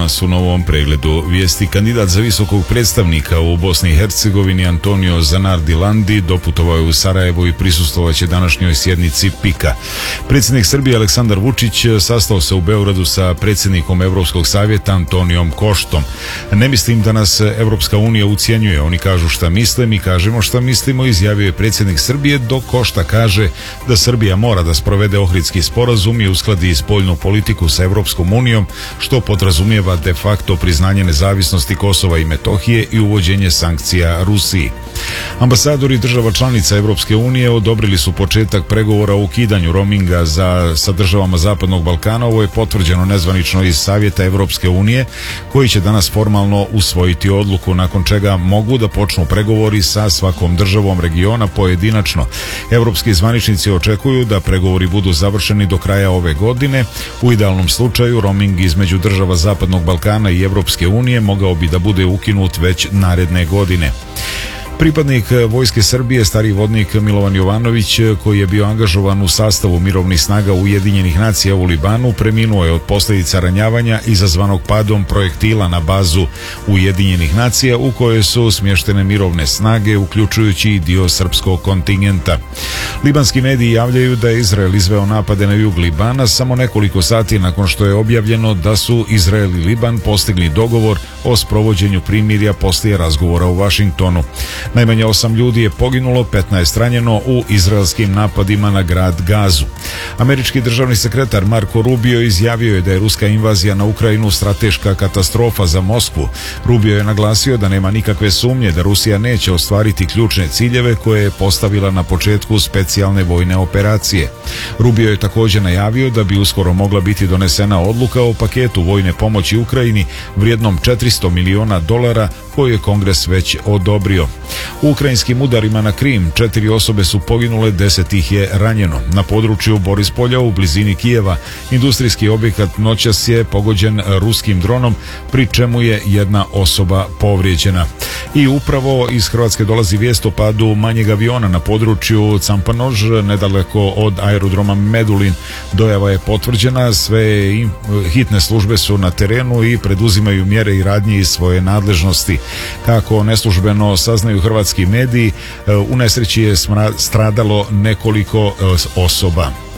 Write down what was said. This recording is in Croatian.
danas u novom pregledu vijesti. Kandidat za visokog predstavnika u Bosni i Hercegovini Antonio Zanardi Landi doputovao je u Sarajevo i prisustvovaće današnjoj sjednici PIK-a. Predsjednik Srbije Aleksandar Vučić sastao se u Beogradu sa predsjednikom Evropskog savjeta Antonijom Koštom. Ne mislim da nas Evropska unija ucjenjuje, oni kažu šta misle, mi kažemo šta mislimo, izjavio je predsjednik Srbije, dok Košta kaže da Srbija mora da sprovede Ohridski sporazum i uskladi spoljnu politiku sa Evropskom unijom, što podrazumijeva de facto priznanje nezavisnosti Kosova i Metohije i uvođenje sankcija Rusiji. Ambasadori država članica Evropske unije odobrili su početak pregovora o ukidanju roaminga sa državama Zapadnog Balkana. Ovo je potvrđeno nezvanično iz Savjeta Evropske unije, koji će danas formalno usvojiti odluku, nakon čega mogu da počnu pregovori sa svakom državom regiona pojedinačno. Evropski zvaničnici očekuju da pregovori budu završeni do kraja ove godine. U idealnom slučaju roaming između država Zapadnog Balkana i Evropske unije mogao bi da bude ukinut već naredne godine. Pripadnik Vojske Srbije, stariji vodnik Milovan Jovanović, koji je bio angažovan u sastavu mirovnih snaga Ujedinjenih nacija u Libanu, preminuo je od posljedica ranjavanja izazvanog padom projektila na bazu Ujedinjenih nacija u kojoj su smještene mirovne snage, uključujući i dio srpskog kontingenta. Libanski mediji javljaju da je Izrael izveo napade na jug Libana samo nekoliko sati nakon što je objavljeno da su Izrael i Liban postigli dogovor o sprovođenju primirja poslije razgovora u Vašingtonu. Najmanje 8 ljudi je poginulo, 15 ranjeno u izraelskim napadima na grad Gazu. Američki državni sekretar Marko Rubio izjavio je da je ruska invazija na Ukrajinu strateška katastrofa za Moskvu. Rubio je naglasio da nema nikakve sumnje da Rusija neće ostvariti ključne ciljeve koje je postavila na početku specijalne vojne operacije. Rubio je također najavio da bi uskoro mogla biti donesena odluka o paketu vojne pomoći Ukrajini vrijednom $400 miliona koju je Kongres već odobrio. U ukrajinskim udarima na Krim 4 osobe su poginule, 10 ih je ranjeno. Na području Borispolja u blizini Kijeva industrijski objekat noćas je pogođen ruskim dronom, pri čemu je jedna osoba povrijeđena. I upravo iz Hrvatske dolazi vijest o padu manjeg aviona na području Campanož, nedaleko od aerodroma Medulin. Dojava je potvrđena, sve hitne službe su na terenu i preduzimaju mjere i radnje iz svoje nadležnosti. Kako neslužbeno saznaju hrvatski mediji, u nesreći je stradalo nekoliko osoba.